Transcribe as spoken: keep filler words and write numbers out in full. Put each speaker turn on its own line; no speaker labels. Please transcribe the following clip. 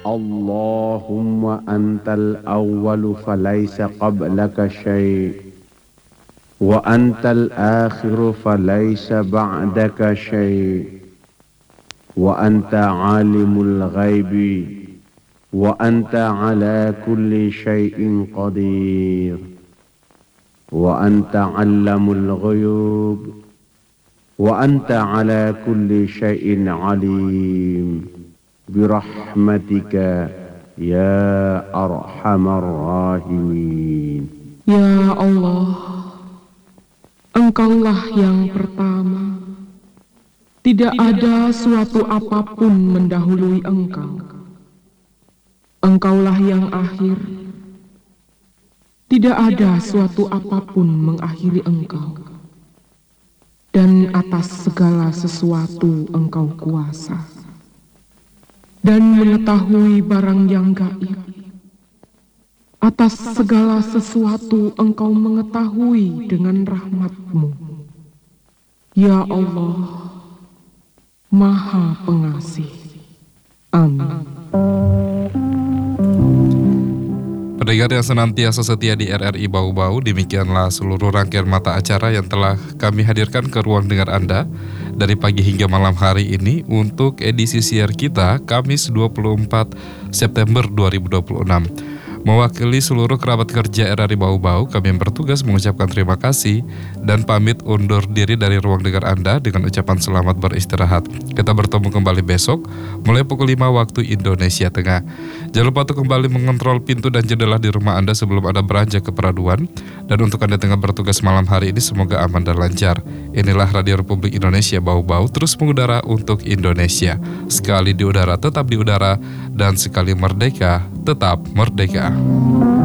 اللهم أنت الأول فليس قبلك شيء وأنت الآخر فليس بعدك شيء وأنت عالم الغيب وأنت على كل شيء قدير وأنت علم الغيوب وأنت على كل شيء عليم برحمتك يا أرحم الراحمين.
Ya Allah, Engkaulah yang pertama, tidak ada suatu apapun mendahului Engkau. Engkaulah yang akhir, tidak ada suatu apapun mengakhiri Engkau. Dan atas segala sesuatu Engkau kuasa dan mengetahui barang yang gaib. Atas segala sesuatu Engkau mengetahui dengan rahmat-Mu. Ya Allah, Maha Pengasih. Amin.
Pendengar yang senantiasa setia di R R I Bau-Bau, demikianlah seluruh rangkaian mata acara yang telah kami hadirkan ke ruang dengar Anda dari pagi hingga malam hari ini untuk edisi siar kita Kamis dua puluh empat September dua ribu dua puluh enam. Mewakili seluruh kerabat kerja R R I Bau-Bau, kami yang bertugas mengucapkan terima kasih dan pamit undur diri dari ruang dengar Anda dengan ucapan selamat beristirahat. Kita bertemu kembali besok mulai pukul lima waktu Indonesia Tengah. Jangan lupa untuk kembali mengontrol pintu dan jendela di rumah Anda sebelum Anda beranjak ke peraduan. Dan untuk Anda tengah bertugas malam hari ini, semoga aman dan lancar. Inilah Radio Republik Indonesia Bau-Bau, terus mengudara untuk Indonesia. Sekali di udara tetap di udara, dan sekali merdeka tetap merdeka.